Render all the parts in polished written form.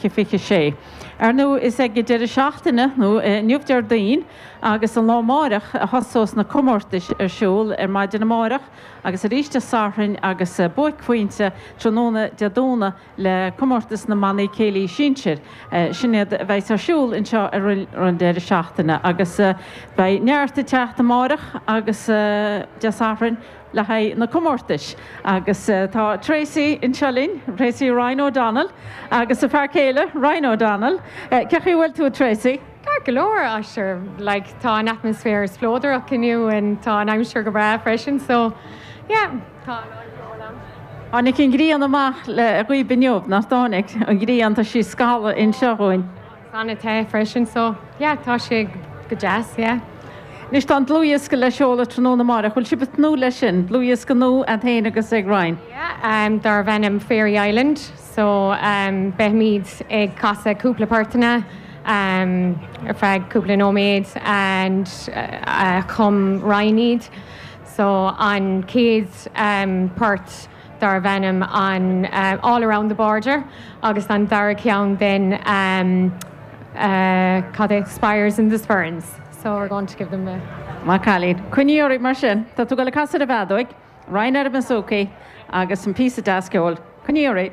fiche sé. Nu is ag de seachtainna nó nuúbdear daon agus an lámárach a hasós na commórtais siúil maidin na márach agus a ríiste sáthrainn agus buicmhaointe tróna deadóna le commórtas na mannaí céalaí sinseir. Sinnéad bheith ar siúil inseo ar run de seachtainna agus bei neartta teachta márach agus de sáthrainn le haid na commórtais. Agus tá Tracy in Chalín, Tracy Ryan O'Donnell, agus a fear céile Ryan O'Donnell. Cechi bhfuil tú Tracy? Galore, sure. Like, tá an atmosphere is flóidir ach inniu and tá an aimsir go bra freisin, so yeah, tá Annig cin gríon amach le ghui binneob nach dánig an gríon tá sí scala in seoin. Anna te freisin, so yeah, tá sé go jazz, yeah. Nis tá dlúias go le seola tróna márach, chuil si bet nó lei sin, dlúias go nó an théine agus ag Ryan. Yeah, dar bhenim Fairy Island, so behmid ag casa cúpla partainna, ar feag cúpla nóméid and chum Ryanid. So on Cades part dar venom on all around the border, agus on Darakiang then called expires in the Ferns. So we're going to give them a... Macalid. Cuníorí mar sin, tá tú go le casa a bheadóig, Ryan ar an sócaí agus an písa dasceol. Cuníorí.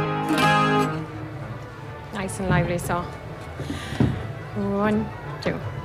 Nice and lively, so 1, 2.